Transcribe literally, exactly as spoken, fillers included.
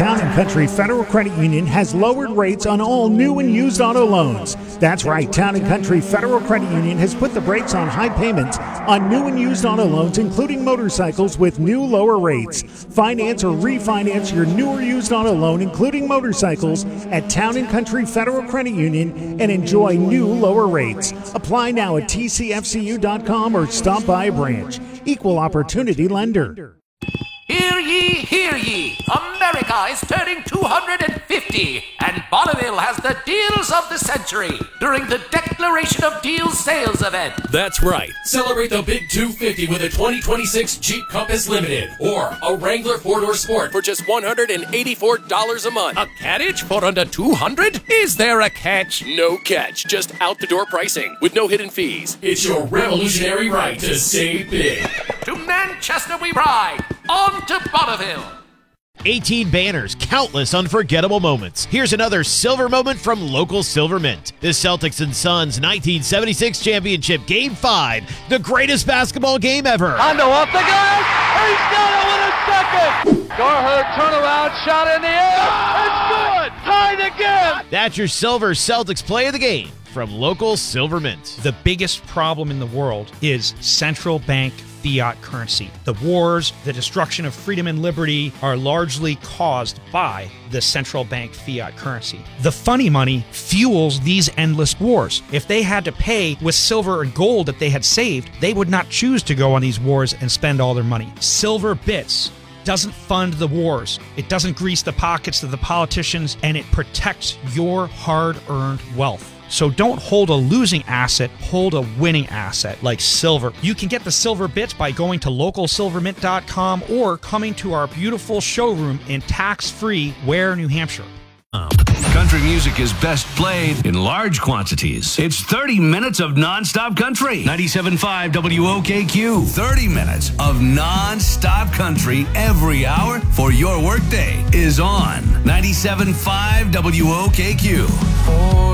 Town and Country Federal Credit Union has lowered rates on all new and used auto loans. That's right, Town and Country Federal Credit Union has put the brakes on high payments on new and used auto loans, including motorcycles, with new lower rates. Finance or refinance your new or used auto loan, including motorcycles, at Town and Country Federal Credit Union and enjoy new lower rates. Apply now at T C F C U dot com or stop by a branch. Equal Opportunity Lender. Hear ye, hear ye! America is turning two hundred fifty, and Bonneville has the deals of the century during the Declaration of Deals sales event. That's right. Celebrate the big two fifty with a twenty twenty-six Jeep Compass Limited or a Wrangler four-door Sport for just one hundred eighty-four dollars a month. A carriage for under two hundred dollars? Is there a catch? No catch, just out-the-door pricing with no hidden fees. It's your revolutionary right to save big. To Manchester we ride! On to Bonneville! eighteen banners, countless unforgettable moments. Here's another silver moment from local Silver Mint. The Celtics and Suns nineteen seventy-six championship game five, the greatest basketball game ever. Hondo off the glass, he's got it with a second. Garherd turnaround shot in the air, it's good, tied again. That's your silver Celtics play of the game from local Silver Mint. The biggest problem in the world is central bank fiat currency. The wars, the destruction of freedom and liberty are largely caused by the central bank fiat currency. The funny money fuels these endless wars. If they had to pay with silver and gold that they had saved, they would not choose to go on these wars and spend all their money. Silver bits doesn't fund the wars. It doesn't grease the pockets of the politicians, and it protects your hard-earned wealth. So don't hold a losing asset, hold a winning asset like silver. You can get the silver bits by going to local silver mint dot com or coming to our beautiful showroom in tax-free Ware, New Hampshire. Country music is best played in large quantities. It's thirty minutes of nonstop country. ninety-seven point five W O K Q. thirty minutes of nonstop country every hour for your workday is on ninety-seven point five W O K Q.